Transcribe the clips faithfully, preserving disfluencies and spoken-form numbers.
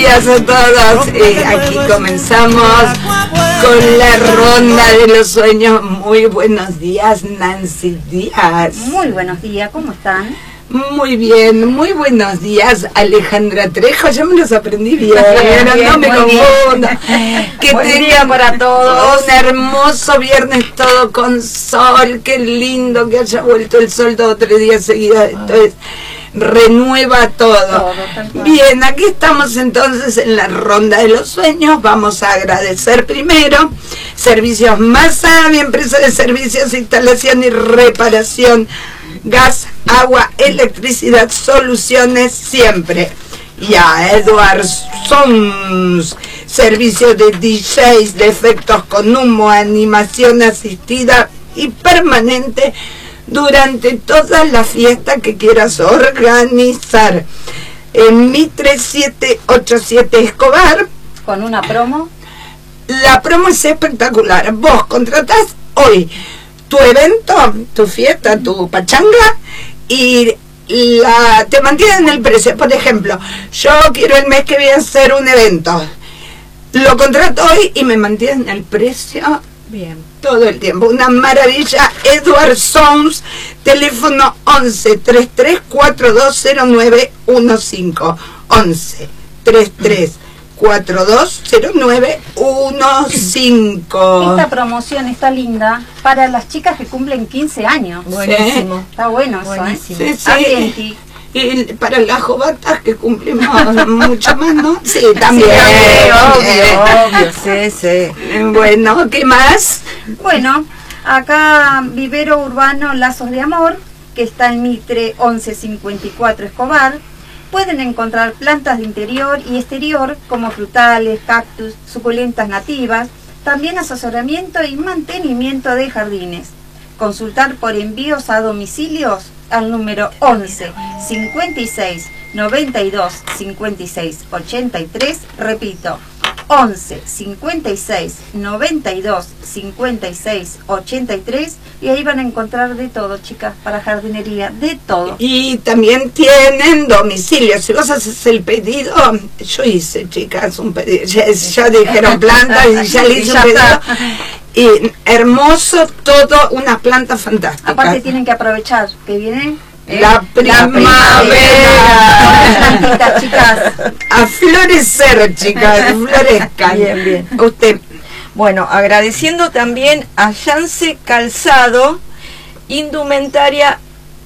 días a todos. Eh, aquí comenzamos con la ronda de los sueños. Muy buenos días, Nancy Díaz. Muy buenos días, ¿cómo están? Muy bien, muy buenos días, Alejandra Trejo. Ya me los aprendí bien, bien, bien, no me confundo. Que Buen tengan día para todos. un hermoso viernes todo con sol. Qué lindo que haya vuelto el sol dos o tres días seguidos. Esto es renueva todo. todo Bien, aquí estamos entonces en la ronda de los sueños. Vamos a agradecer primero Servicios Masa, mi empresa de servicios, instalación y reparación, gas, agua, electricidad, soluciones siempre. Y a Edward Sons, servicio de D Js, de efectos con humo, animación asistida y permanente durante toda la fiesta que quieras organizar. En Mitre siete ocho siete Escobar. Con una promo. La promo es espectacular. Vos contratás hoy tu evento, tu fiesta, tu pachanga, y la, te mantienen el precio. Por ejemplo, yo quiero el mes que viene hacer un evento, lo contrato hoy y me mantienen el precio bien todo el tiempo. Una maravilla. Edward Sons, teléfono once treinta y tres cuarenta y dos cero nueve quince, once treinta y tres cuarenta y dos cero nueve quince. Esta promoción está linda para las chicas que cumplen quince años. Buenísimo. Está bueno eso, Buenísimo. ¿eh? Sí, sí. Y para las jovatas que cumplimos mucho más, ¿no? Sí, también. Sí, obvio, obvio, sí, sí. Bueno, ¿qué más? Bueno, acá Vivero Urbano Lazos de Amor, que está en Mitre once cincuenta y cuatro Escobar. Pueden encontrar plantas de interior y exterior como frutales, cactus, suculentas nativas, también asesoramiento y mantenimiento de jardines. Consultar por envíos a domicilios al número once cincuenta y seis noventa y dos cincuenta y seis ochenta y tres, repito, once cincuenta y seis noventa y dos cincuenta y seis ochenta y tres, y ahí van a encontrar de todo, chicas, para jardinería, de todo. Y también tienen domicilio. Si vos haces el pedido, yo hice, chicas, un pedido, ya, ya dijeron planta y ya le hice un pedido. Y hermoso todo, una planta fantástica. Aparte tienen que aprovechar que viene eh, la primavera, la primavera. Chicas, a florecer, chicas, florezcan. Bien, bien. Usted. Bueno, agradeciendo también a Yance Calzado, indumentaria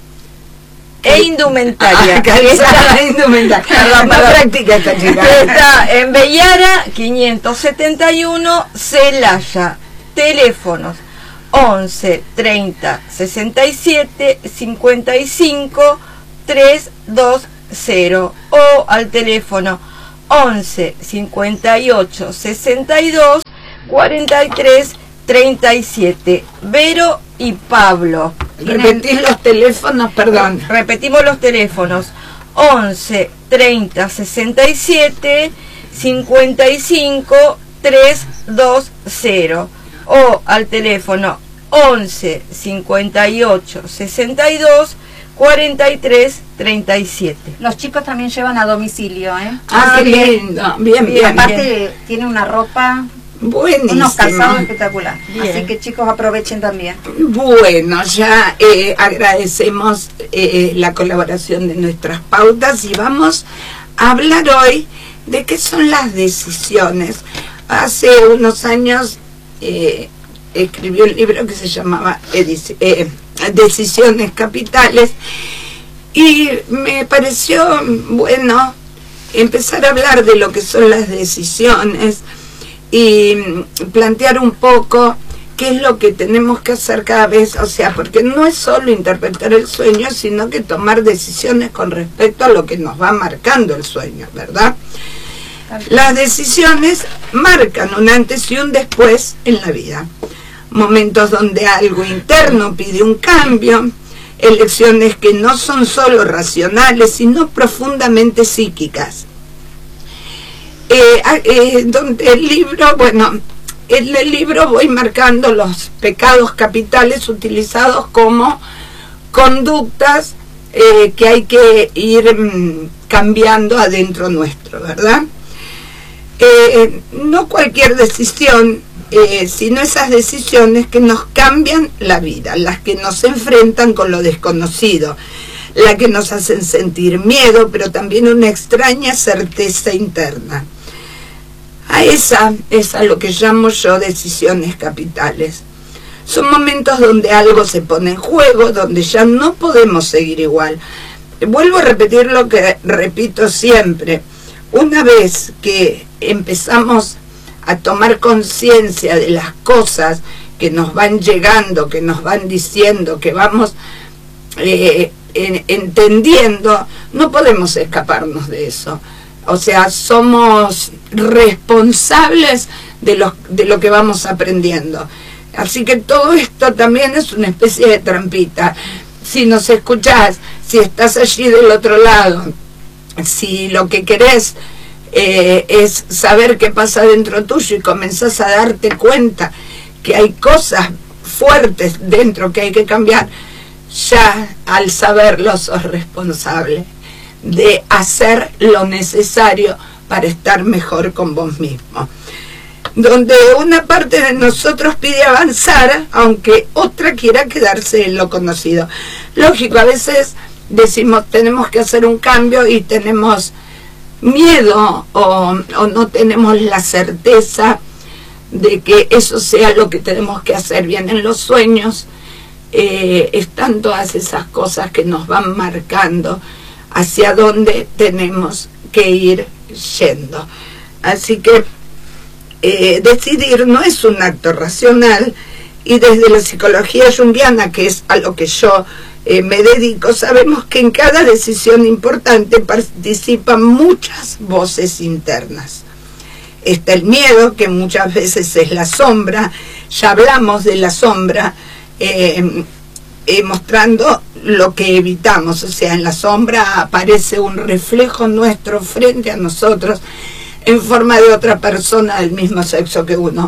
e indumentaria. Ah, calzada e indumentaria. Perdón, no practica esta chica. Está en Bellara quinientos setenta y uno, Celaya. Teléfonos once treinta sesenta y siete cincuenta y cinco trescientos veinte o al teléfono once cincuenta y ocho sesenta y dos cuarenta y tres treinta y siete. Vero y Pablo. Repetís los teléfonos, perdón. Repetimos los teléfonos once treinta sesenta y siete cincuenta y cinco trescientos veinte o al teléfono once cincuenta y ocho sesenta y dos cuarenta y tres treinta y siete. Los chicos también llevan a domicilio, ¿eh? Ah, Así que, lindo, bien, bien. aparte bien. tiene una ropa, buenísimo, unos calzados espectacular. Bien. Así que chicos, aprovechen también. Bueno, ya eh, agradecemos eh, la colaboración de nuestras pautas y vamos a hablar hoy de qué son las decisiones. Hace unos años eh, escribió un libro que se llamaba Edici eh, Decisiones Capitales, y me pareció bueno empezar a hablar de lo que son las decisiones y plantear un poco qué es lo que tenemos que hacer cada vez, o sea, porque no es solo interpretar el sueño, sino que tomar decisiones con respecto a lo que nos va marcando el sueño, ¿verdad? Las decisiones marcan un antes y un después en la vida. Momentos donde algo interno pide un cambio, elecciones que no son solo racionales, sino profundamente psíquicas. Eh, eh, donde el libro, bueno, en el libro voy marcando los pecados capitales utilizados como conductas eh, que hay que ir mmm, cambiando adentro nuestro, ¿verdad? eh, no cualquier decisión, eh, sino esas decisiones que nos cambian la vida, las que nos enfrentan con lo desconocido, las que nos hacen sentir miedo, pero también una extraña certeza interna. A esa es a lo que llamo yo decisiones capitales. Son momentos donde algo se pone en juego, donde ya no podemos seguir igual. Vuelvo a repetir lo que repito siempre. Una vez que empezamos a tomar conciencia de las cosas que nos van llegando, que nos van diciendo, que vamos eh, en, entendiendo, no podemos escaparnos de eso. O sea, somos responsables de lo, de lo que vamos aprendiendo. Así que todo esto también es una especie de trampita. Si nos escuchás, si estás allí del otro lado, si lo que querés eh, es saber qué pasa dentro tuyo y comenzás a darte cuenta que hay cosas fuertes dentro que hay que cambiar, ya al saberlo sos responsable de hacer lo necesario para estar mejor con vos mismo. Donde una parte de nosotros pide avanzar, aunque otra quiera quedarse en lo conocido. Lógico, a veces decimos tenemos que hacer un cambio y tenemos miedo o, o no tenemos la certeza de que eso sea lo que tenemos que hacer. Bien, en los sueños eh, están todas esas cosas que nos van marcando hacia dónde tenemos que ir yendo. Así que Eh, decidir no es un acto racional, y desde la psicología junguiana, que es a lo que yo eh, me dedico, sabemos que en cada decisión importante participan muchas voces internas. Está el miedo, que muchas veces es la sombra. Ya hablamos de la sombra, eh, eh, mostrando lo que evitamos. O sea, en la sombra aparece un reflejo nuestro frente a nosotros, en forma de otra persona del mismo sexo que uno,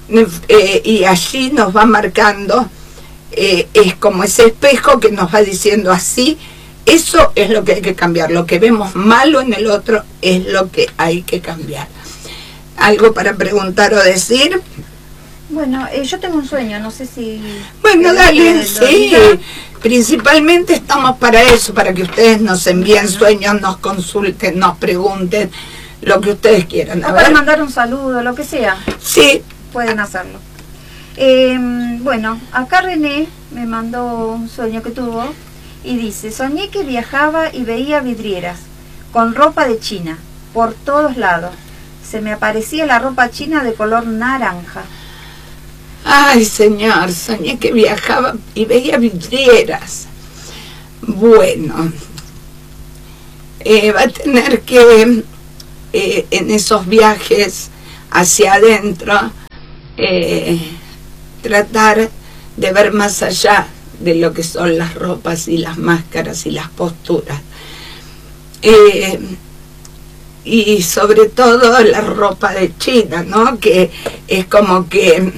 eh, y allí nos va marcando, eh, es como ese espejo que nos va diciendo así, eso es lo que hay que cambiar, lo que vemos malo en el otro es lo que hay que cambiar. ¿Algo para preguntar o decir? Bueno, eh, yo tengo un sueño, no sé si... Bueno, dale, sí, principalmente estamos para eso, para que ustedes nos envíen sueños, nos consulten, nos pregunten, lo que ustedes quieran. O para mandar un saludo, lo que sea. Sí. Pueden hacerlo. Eh, bueno, acá René me mandó un sueño que tuvo y dice: soñé que viajaba y veía vidrieras con ropa de China por todos lados. Se me aparecía la ropa china de color naranja. Ay, señor, soñé que viajaba y veía vidrieras. Bueno, eh, va a tener que... Eh, en esos viajes hacia adentro, eh, tratar de ver más allá de lo que son las ropas y las máscaras y las posturas. Eh, y sobre todo la ropa de China, ¿no? Que es como que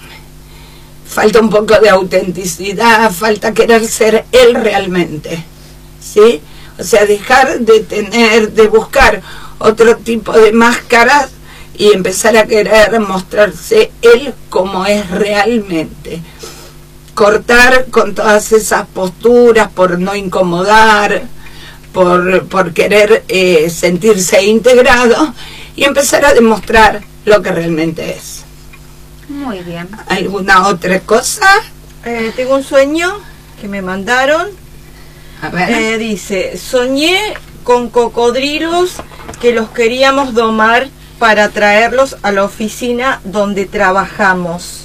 falta un poco de autenticidad, falta querer ser él realmente, ¿sí? O sea, dejar de tener, de buscar otro tipo de máscaras y empezar a querer mostrarse él como es realmente. Cortar con todas esas posturas por no incomodar, por, por querer eh, sentirse integrado y empezar a demostrar lo que realmente es. Muy bien. ¿Alguna otra cosa? Eh, tengo un sueño que me mandaron. A ver. Eh, dice: soñé con cocodrilos que los queríamos domar para traerlos a la oficina donde trabajamos.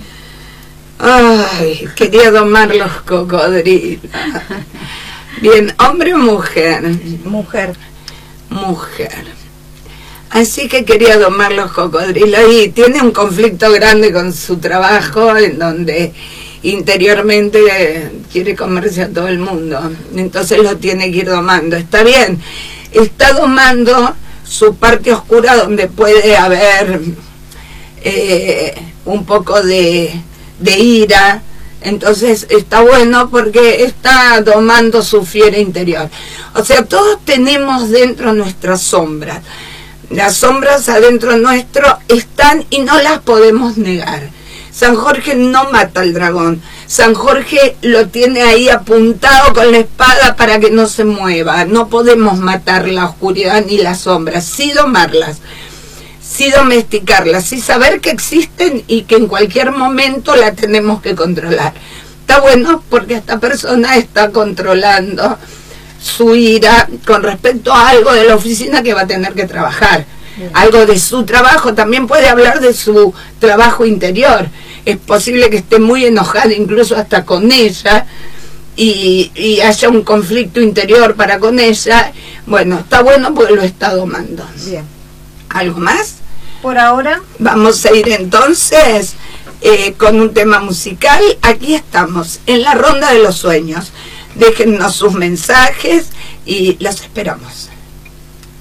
Ay, quería domar los cocodrilos. Bien, ¿hombre o mujer? Mujer. Mujer. Así que quería domar los cocodrilos y tiene un conflicto grande con su trabajo, en donde interiormente quiere comerse a todo el mundo, entonces lo tiene que ir domando. Está bien, está domando su parte oscura, donde puede haber eh, un poco de, de ira. Entonces está bueno porque está domando su fiera interior. O sea, todos tenemos dentro nuestras sombras. Las sombras adentro nuestro están y no las podemos negar. San Jorge no mata al dragón. San Jorge lo tiene ahí apuntado con la espada para que no se mueva. No podemos matar la oscuridad ni las sombras, sí domarlas, sí domesticarlas, sí saber que existen y que en cualquier momento la tenemos que controlar. Está bueno porque esta persona está controlando su ira con respecto a algo de la oficina que va a tener que trabajar. Bien. Algo de su trabajo, también puede hablar de su trabajo interior. Es posible que esté muy enojada incluso hasta con ella y, y haya un conflicto interior para con ella. Bueno, está bueno porque lo está domando. Bien. ¿Algo más? Por ahora. Vamos a ir entonces eh, con un tema musical. Aquí estamos, en la Ronda de los Sueños. Déjennos sus mensajes y los esperamos.